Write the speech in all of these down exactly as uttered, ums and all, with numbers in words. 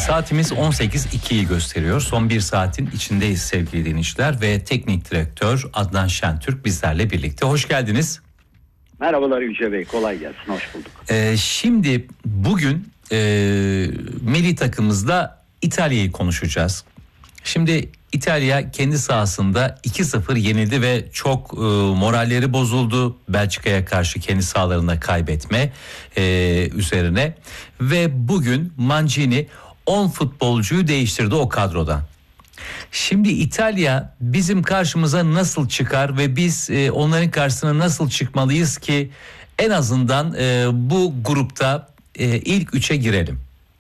Saatimiz on sekiz ikiyi gösteriyor. Son bir saatin içindeyiz sevgili dinleyiciler ve teknik direktör Adnan Şentürk bizlerle birlikte. Hoş geldiniz. Merhabalar Yüce Bey, kolay gelsin, hoş bulduk. Ee, şimdi bugün e, milli takımımızda İtalya'yı konuşacağız. Şimdi İtalya kendi sahasında iki sıfır yenildi ve çok e, moralleri bozuldu. Belçika'ya karşı kendi sahalarında kaybetme e, üzerine. Ve bugün Mancini on futbolcuyu değiştirdi o kadrodan. Şimdi İtalya bizim karşımıza nasıl çıkar ve biz e, onların karşısına nasıl çıkmalıyız ki en azından e, bu grupta e, ilk üçe girelim?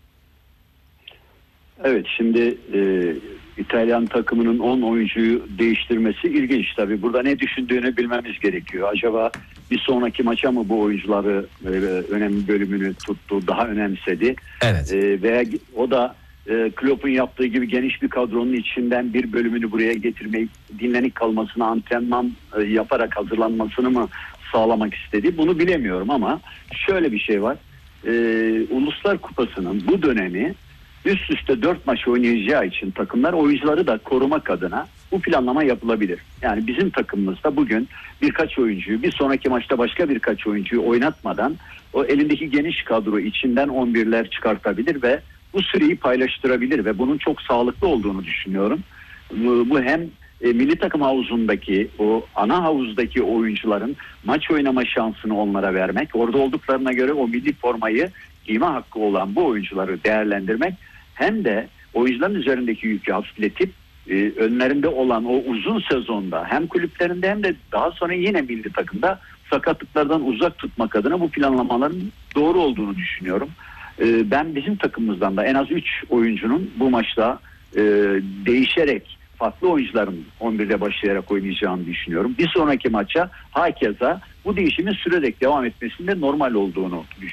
Evet, şimdi e, İtalyan takımının on oyuncuyu değiştirmesi ilginç tabii. Burada ne düşündüğünü bilmemiz gerekiyor. Acaba bir sonraki maça mı bu oyuncuları e, önemli bölümünü tuttu, daha önemsedi? Evet. E, veya o da e, Klopp'un yaptığı gibi geniş bir kadronun içinden bir bölümünü buraya getirmeyi, dinlenik kalmasını, antrenman e, yaparak hazırlanmasını mı sağlamak istedi? Bunu bilemiyorum ama şöyle bir şey var. E, Uluslar Kupası'nın bu dönemi üst üste dört maç oynayacağı için takımlar oyuncuları da korumak adına bu planlama yapılabilir. Yani bizim takımımızda bugün birkaç oyuncuyu, bir sonraki maçta başka birkaç oyuncuyu oynatmadan o elindeki geniş kadro içinden on birler çıkartabilir ve bu süreyi paylaştırabilir ve bunun çok sağlıklı olduğunu düşünüyorum. Bu, bu hem e, milli takım havuzundaki o ana havuzdaki oyuncuların maç oynama şansını onlara vermek, orada olduklarına göre o milli formayı giyme hakkı olan bu oyuncuları değerlendirmek, hem de oyuncuların üzerindeki yükü hafifletip e, önlerinde olan o uzun sezonda hem kulüplerinde hem de daha sonra yine milli takımda sakatlıklardan uzak tutmak adına bu planlamaların doğru olduğunu düşünüyorum. E, ben bizim takımımızdan da en az üç oyuncunun bu maçta e, değişerek farklı oyuncuların on birde başlayarak oynayacağını düşünüyorum. Bir sonraki maça hakeza bu değişimin sürerek devam etmesinde normal olduğunu düşünüyorum.